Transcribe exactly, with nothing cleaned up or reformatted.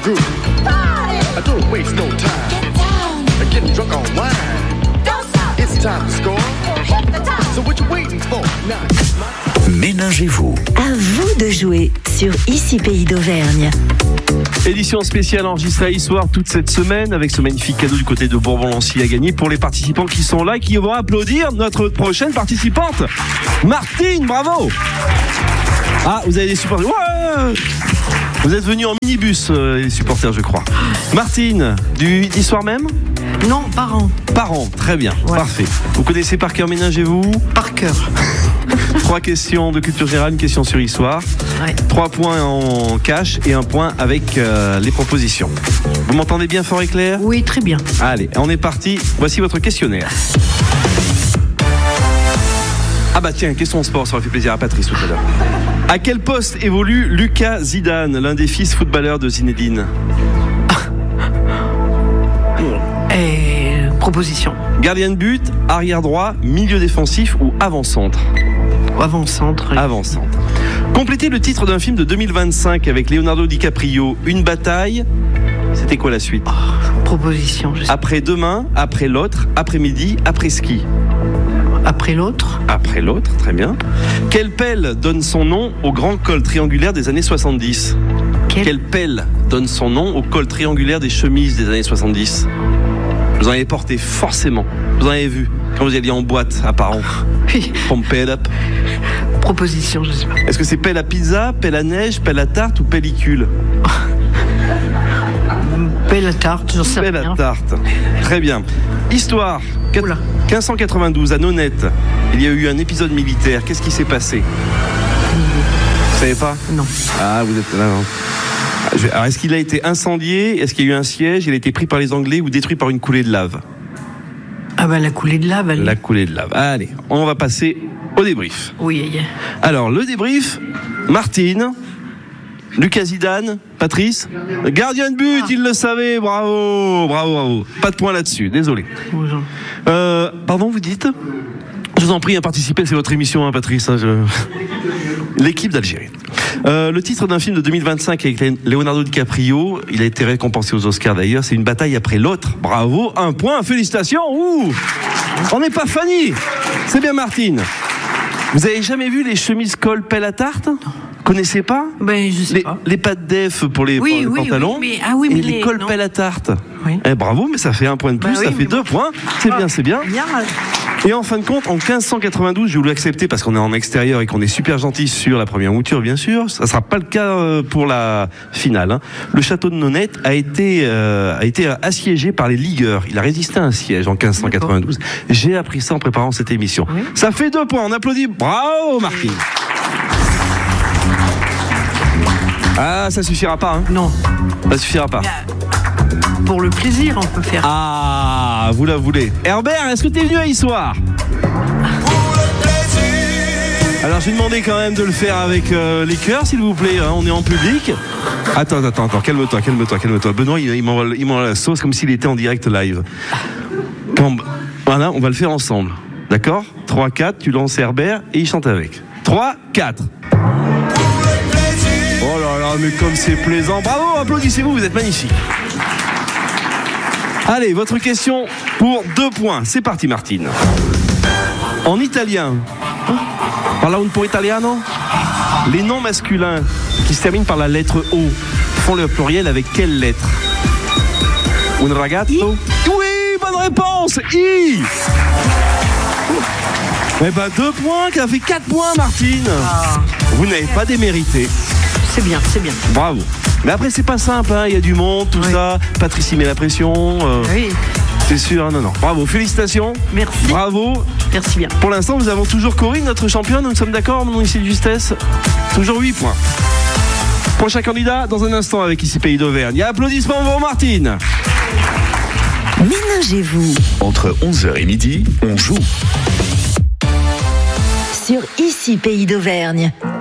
good. Party. I don't waste no time. Get down. Getting drunk on wine. Don't stop. It's time to score. Hit the top. So what you waiting for? Now. Ménagez-vous. À vous de jouer sur Ici Pays d'Auvergne. Édition spéciale enregistrée à Issoire toute cette semaine avec ce magnifique cadeau du côté de Bourbon-Lancy à gagner pour les participants qui sont là, qui vont applaudir notre prochaine participante, Martine. Bravo. Ah, vous avez des supporters. Ouais. Vous êtes venus en minibus, euh, les supporters, je crois. Martine, du d'Issoire même? Non, parents. Parents, très bien, ouais. Parfait. Vous connaissez par cœur Ménagez-vous? Par cœur. Trois questions de culture générale, une question sur Issoire. Ouais. Trois points en cash et un point avec euh, les propositions. Vous m'entendez bien fort et clair? Oui, très bien. Allez, on est parti. Voici votre questionnaire. Ah bah tiens, question sport, ça aurait fait plaisir à Patrice tout à l'heure. À quel poste évolue Lucas Zidane, l'un des fils footballeurs de Zinedine? Et proposition. Gardien de but, arrière droit, milieu défensif ou avant-centre? Avant-centre. Avant-centre. Complétez le titre d'un film de deux mille vingt-cinq avec Leonardo DiCaprio, Une bataille. C'était quoi la suite? Oh, proposition. Je sais. Après demain, après l'autre, après-midi, après ski. Après l'autre. Après l'autre, très bien. Quelle pelle donne son nom au grand col triangulaire des années soixante-dix? Quelle, Quelle pelle donne son nom au col triangulaire des chemises des années soixante-dix? Vous en avez porté forcément. Vous en avez vu quand vous alliez en boîte à Paron. Oui. Pelle up. Proposition, je sais pas. Est-ce que c'est pelle à pizza, pelle à neige, pelle à tarte ou pellicule? Pelle à tarte, j'en sais rien. Pelle à tarte. Très bien. Histoire. Oula. quinze cent quatre-vingt-douze, à Nonette, il y a eu un épisode militaire. Qu'est-ce qui s'est passé? Vous savez pas? Non. Ah, vous êtes là, non. Alors, est-ce qu'il a été incendié? Est-ce qu'il y a eu un siège? Il a été pris par les Anglais ou détruit par une coulée de lave? Ah bah la coulée de lave, allez. La coulée de lave. Allez, on va passer au débrief. Oui, oui. Alors, le débrief, Martine, Lucas Zidane, Patrice, gardien de but, ah. Il le savait, bravo, bravo, bravo. Pas de point là-dessus, désolé. Bonjour. Euh, pardon, vous dites? Je vous en prie, à participer, c'est votre émission, hein, Patrice. Hein, je... L'équipe d'Algérie. Euh, le titre d'un film de deux mille vingt-cinq avec Leonardo DiCaprio, il a été récompensé aux Oscars d'ailleurs, c'est Une bataille après l'autre. Bravo, un point, félicitations. Ouh, on n'est pas Fanny. C'est bien Martine. Vous avez jamais vu les chemises col pelle à tarte? Connaissez pas? Ben je sais les, pas. Les pattes d'Ef pour les, oui, pour les oui, pantalons. Oui, mais, ah oui, mais et les, les cols pelle à tarte. Oui. Eh, bravo, mais ça fait un point de plus, bah, ça oui, fait deux bon. points. C'est ah, bien, c'est bien. bien. Et en fin de compte, en quinze cent quatre-vingt-douze, je voulais accepter parce qu'on est en extérieur et qu'on est super gentil sur la première mouture, bien sûr. Ça ne sera pas le cas pour la finale. Hein. Le château de Nonette a été, euh, a été assiégé par les ligueurs. Il a résisté à un siège en quinze cent quatre-vingt-douze. D'accord. J'ai appris ça en préparant cette émission. Oui. Ça fait deux points. On applaudit. Bravo, Martine. Ah, ça suffira pas, hein? Non. Ça suffira pas. Pour le plaisir, on peut faire. Ah, vous la voulez. Herbert, est-ce que t'es venu à Issoire? Alors, je vais demander quand même de le faire avec euh, les chœurs, s'il vous plaît. Hein, on est en public. Attends, attends, attends. Calme-toi, calme-toi, calme-toi. Benoît, il, il m'envoie, il m'envoie la sauce comme s'il était en direct live. Quand, voilà, on va le faire ensemble. D'accord? trois, quatre, tu lances Herbert et il chante avec. trois, quatre. Oh là là, mais comme c'est plaisant. Bravo, applaudissez-vous, vous êtes magnifiques. Allez, votre question pour deux points. C'est parti, Martine. En italien, parla un po' italiano, les noms masculins qui se terminent par la lettre O font leur pluriel avec quelle lettre? Un ragazzo? I. Oui, bonne réponse. I. Eh ben, deux points, qui a fait quatre points, Martine. Ah. Vous n'avez pas démérité. C'est bien, c'est bien. Bravo. Mais après, c'est pas simple, hein. Il y a du monde, tout oui. ça. Patrice y met la pression. Euh, oui. C'est sûr, hein, non, non. Bravo, félicitations. Merci. Bravo. Merci bien. Pour l'instant, nous avons toujours Corinne, notre championne. Nous sommes d'accord, mon ici de justesse. Toujours huit points. Prochain candidat, dans un instant, avec Ici Pays d'Auvergne. Applaudissements pour Martine. Ménagez-vous. Entre onze heures et midi, on joue. Sur Ici Pays d'Auvergne.